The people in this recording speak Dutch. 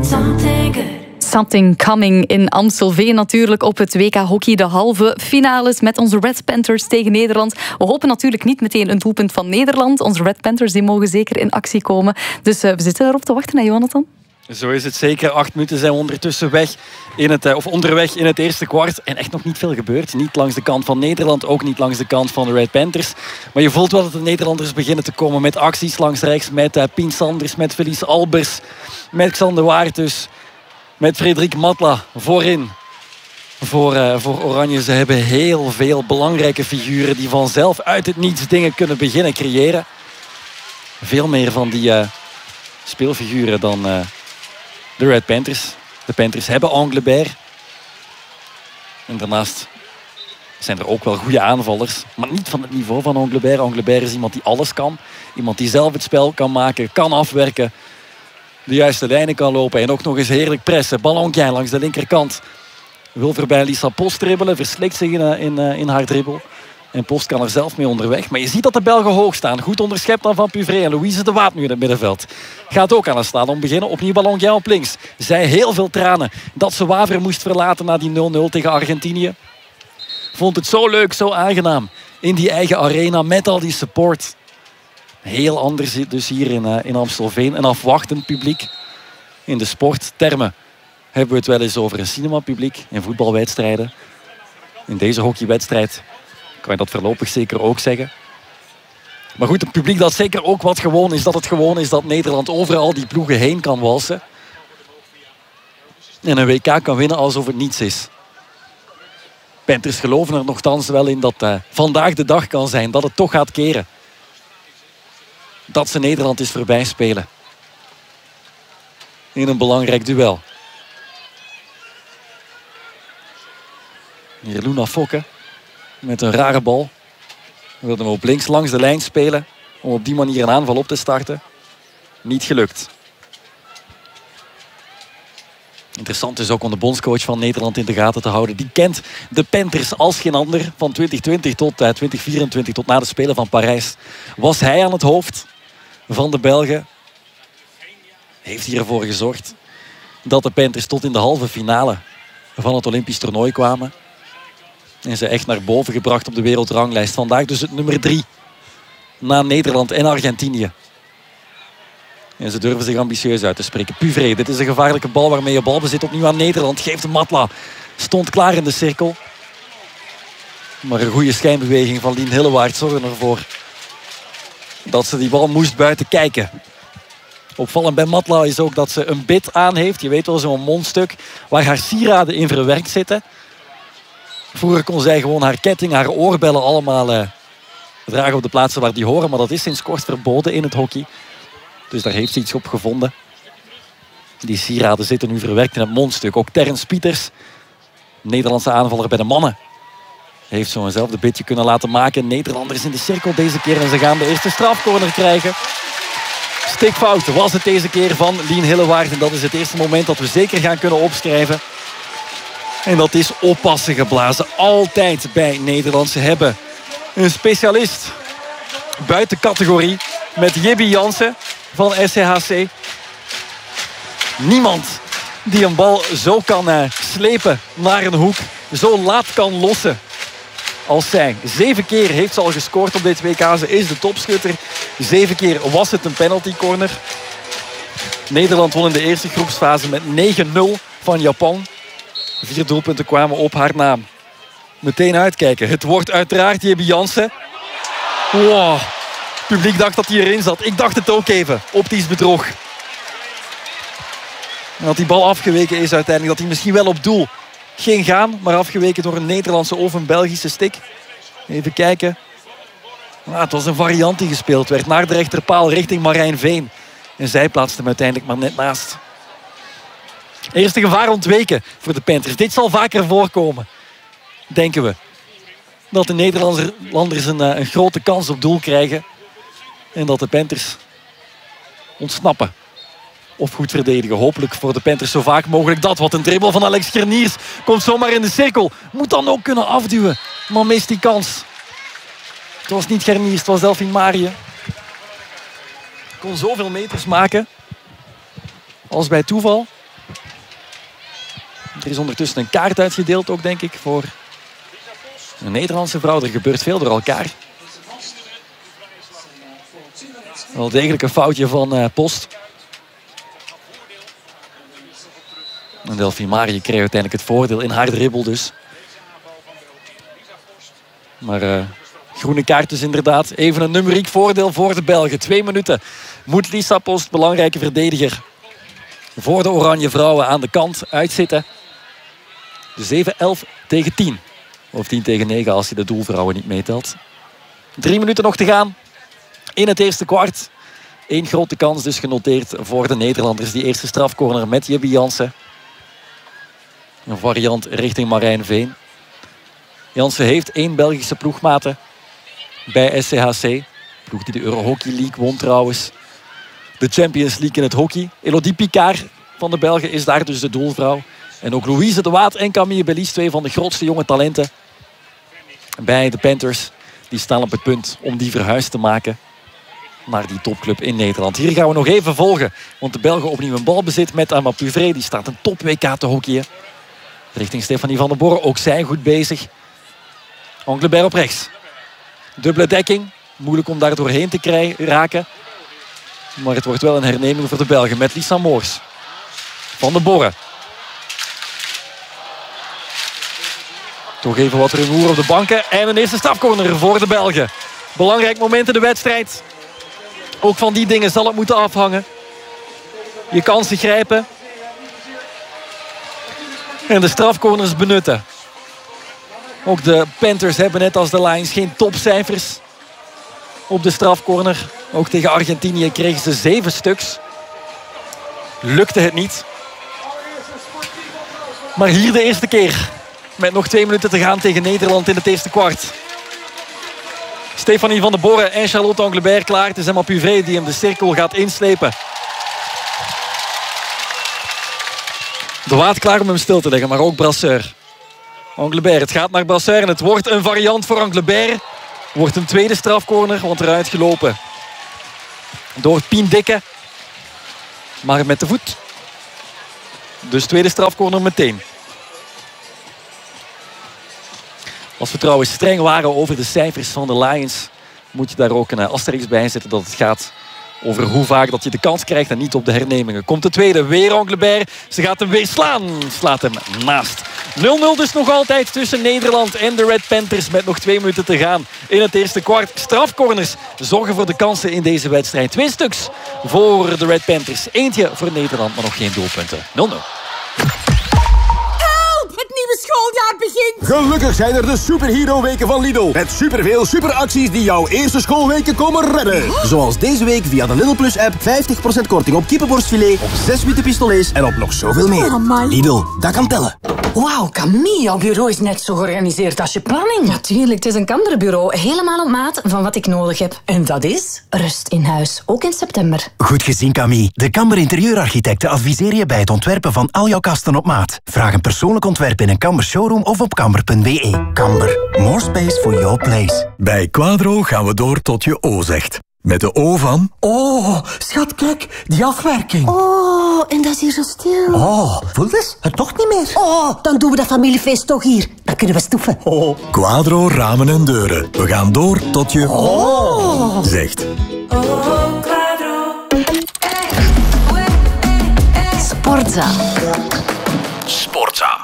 Something coming in Amstelveen natuurlijk op het WK Hockey. De halve finales met onze Red Panthers tegen Nederland. We hopen natuurlijk niet meteen een doelpunt van Nederland. Onze Red Panthers die mogen zeker in actie komen. Dus we zitten erop te wachten, hè, Jonathan? Zo is het zeker. 8 minuten zijn we ondertussen onderweg in het eerste kwart. En echt nog niet veel gebeurd. Niet langs de kant van Nederland, ook niet langs de kant van de Red Panthers. Maar je voelt wel dat de Nederlanders beginnen te komen met acties langs rechts. Met Pien Sanders, met Felice Albers, met Xander Waartus, met Frederik Matla voorin. Voor Oranje. Ze hebben heel veel belangrijke figuren die vanzelf uit het niets dingen kunnen beginnen creëren. Veel meer van die speelfiguren dan de Red Panthers. De Panthers hebben Anglebert. En daarnaast zijn er ook wel goede aanvallers. Maar niet van het niveau van Anglebert. Anglebert is iemand die alles kan. Iemand die zelf het spel kan maken, kan afwerken. De juiste lijnen kan lopen. En ook nog eens heerlijk pressen. Ballonquin langs de linkerkant. Wil voorbij Lisa Post dribbelen. Verslikt zich in haar dribbel. En Post kan er zelf mee onderweg. Maar je ziet dat de Belgen hoog staan. Goed onderschept dan Van Puvré. En Louise de Waard nu in het middenveld. Gaat ook aan het slalom beginnen. Opnieuw Ballonquin op links. Zij heel veel tranen dat ze Waver moest verlaten na die 0-0 tegen Argentinië. Vond het zo leuk, zo aangenaam. In die eigen arena met al die support. Heel anders dus hier in Amstelveen. Een afwachtend publiek. In de sporttermen hebben we het wel eens over een cinemapubliek. In voetbalwedstrijden. In deze hockeywedstrijd kan je dat voorlopig zeker ook zeggen. Maar goed, het publiek dat zeker ook wat gewoon is. Dat het gewoon is dat Nederland overal die ploegen heen kan walsen. En een WK kan winnen alsof het niets is. Panthers geloven er nogthans wel in dat vandaag de dag kan zijn. Dat het toch gaat keren. Dat ze Nederland eens voorbij spelen. In een belangrijk duel. Hier Luna Fokke. Met een rare bal. We wilden hem op links langs de lijn spelen. Om op die manier een aanval op te starten. Niet gelukt. Interessant is ook om de bondscoach van Nederland in de gaten te houden. Die kent de Panthers als geen ander. Van 2020 tot 2024 tot na de Spelen van Parijs. Was hij aan het hoofd van de Belgen. Heeft hiervoor gezorgd dat de Panthers tot in de halve finale van het Olympisch toernooi kwamen. En ze echt naar boven gebracht op de wereldranglijst. Vandaag dus het nummer 3. Na Nederland en Argentinië. En ze durven zich ambitieus uit te spreken. Puvré, dit is een gevaarlijke bal waarmee je balbezit opnieuw aan Nederland. Geeft Matla. Stond klaar in de cirkel. Maar een goede schijnbeweging van Lien Hillewaard zorgde ervoor dat ze die bal moest buiten kijken. Opvallend bij Matla is ook dat ze een bit aan heeft. Je weet wel, zo'n mondstuk waar haar sieraden in verwerkt zitten. Vroeger kon zij gewoon haar ketting, haar oorbellen allemaal dragen op de plaatsen waar die horen. Maar dat is sinds kort verboden in het hockey. Dus daar heeft ze iets op gevonden. Die sieraden zitten nu verwerkt in het mondstuk. Ook Terrence Pieters, Nederlandse aanvaller bij de mannen, heeft zo'nzelfde bitje kunnen laten maken. Nederlanders in de cirkel deze keer. En ze gaan de eerste strafcorner krijgen. Stikfout was het deze keer van Lien Hillewaard. En dat is het eerste moment dat we zeker gaan kunnen opschrijven. En dat is oppassen geblazen. Altijd bij Nederland. Ze hebben een specialist buiten categorie met Jibby Jansen van SCHC. Niemand die een bal zo kan slepen naar een hoek. Zo laat kan lossen als zij. 7 keer heeft ze al gescoord op dit WK. Ze is de topschutter. 7 keer was het een penalty corner. Nederland won in de eerste groepsfase met 9-0 van Japan. 4 doelpunten kwamen op haar naam. Meteen uitkijken. Het wordt uiteraard Jibby Jansen. Wow. Het publiek dacht dat hij erin zat. Ik dacht het ook even. Optisch bedrog. En dat die bal afgeweken is uiteindelijk. Dat hij misschien wel op doel ging gaan. Maar afgeweken door een Nederlandse of een Belgische stick. Even kijken. Het was een variant die gespeeld werd. Naar de rechterpaal richting Marijn Veen. En zij plaatste hem uiteindelijk maar net naast. Eerste gevaar ontweken voor de Panthers. Dit zal vaker voorkomen. Denken we. Dat de Nederlanders een grote kans op doel krijgen. En dat de Panthers ontsnappen. Of goed verdedigen. Hopelijk voor de Panthers zo vaak mogelijk dat. Wat een dribbel van Alex Gerniers. Komt zomaar in de cirkel. Moet dan ook kunnen afduwen. Maar mist die kans. Het was niet Gerniers, het was Delphine Marië. Kon zoveel meters maken. Als bij toeval. Er is ondertussen een kaart uitgedeeld ook, denk ik, voor een Nederlandse vrouw. Er gebeurt veel door elkaar. Wel degelijk een foutje van Post. En Delphine Marie kreeg uiteindelijk het voordeel in haar dribbel dus. Maar groene kaart dus inderdaad. Even een numeriek voordeel voor de Belgen. 2 minuten moet Lisa Post, belangrijke verdediger, voor de Oranje Vrouwen aan de kant uitzitten. Dus 7-11 tegen 10. Of 10 tegen 9 als je de doelvrouwen niet meetelt. 3 minuten nog te gaan in het eerste kwart. 1 grote kans dus genoteerd voor de Nederlanders. Die eerste strafcorner met Jibby Jansen. Een variant richting Marijn Veen. Jansen heeft 1 Belgische ploegmaten bij SCHC. Ploeg die de Euro Hockey League won trouwens. De Champions League in het hockey. Elodie Picard van de Belgen is daar dus de doelvrouw. En ook Louise de Waat en Camille Bellis, 2 van de grootste jonge talenten bij de Panthers. Die staan op het punt om die verhuis te maken naar die topclub in Nederland. Hier gaan we nog even volgen. Want de Belgen opnieuw een balbezit met Ama Puvré. Die staat een top WK te hockeyen. Richting Stefanie van den Borre. Ook zij goed bezig. Anglebert op rechts. Dubbele dekking. Moeilijk om daar doorheen te raken. Maar het wordt wel een herneming voor de Belgen. Met Lisa Moors. Van den Borre. Toch even wat rumoer op de banken. En een eerste strafcorner voor de Belgen. Belangrijk moment in de wedstrijd. Ook van die dingen zal het moeten afhangen. Je kansen grijpen. En de strafcorners benutten. Ook de Panthers hebben net als de Lions geen topcijfers op de strafcorner. Ook tegen Argentinië kregen ze 7 stuks. Lukte het niet. Maar hier de eerste keer. Met nog 2 minuten te gaan tegen Nederland in het eerste kwart. Stefanie van den Borre en Charlotte Anglebert klaar. Het is Emma Puvré die hem de cirkel gaat inslepen. De Waard klaar om hem stil te leggen, maar ook Brasseur. Anglebert, het gaat naar Brasseur en het wordt een variant voor Anglebert. Wordt een tweede strafcorner, want eruit gelopen door Pien Dikke. Maar met de voet. Dus tweede strafcorner meteen. Als we trouwens streng waren over de cijfers van de Lions, moet je daar ook een asterisk bij zetten dat het gaat over hoe vaak dat je de kans krijgt en niet op de hernemingen. Komt de tweede, weer Anglebert. Ze gaat hem weer slaan. Slaat hem naast. 0-0 dus nog altijd tussen Nederland en de Red Panthers met nog 2 minuten te gaan in het eerste kwart. Strafcorners zorgen voor de kansen in deze wedstrijd. 2 stuks voor de Red Panthers. Eentje voor Nederland, maar nog geen doelpunten. 0-0. Het nieuwe schooljaar begint! Gelukkig zijn er de superhero-weken van Lidl. Met superveel superacties die jouw eerste schoolweken komen redden. Zoals deze week via de Lidl Plus-app 50% korting op kippenborstfilet, op 6 witte pistolets en op nog zoveel meer. Amai. Lidl, dat kan tellen. Wauw, Camille, jouw bureau is net zo georganiseerd als je planning. Natuurlijk, het is een Kanderbureau. Helemaal op maat van wat ik nodig heb. En dat is? Rust in huis, ook in september. Goed gezien, Camille. De Kamber Interieurarchitecten adviseren je bij het ontwerpen van al jouw kasten op maat. Vraag een persoonlijk ontwerp in een Kamber showroom of op kamber.be. Kamber, more space for your place. Bij Quadro gaan we door tot je O zegt. Met de O van... Oh, schat, kijk, die afwerking. Oh, en dat is hier zo stil. Oh, voel eens, het toch niet meer. Oh, dan doen we dat familiefeest toch hier. Dan kunnen we stoeven. Oh. Quadro ramen en deuren. We gaan door tot je... Oh. Zegt. Sportza. Sportza.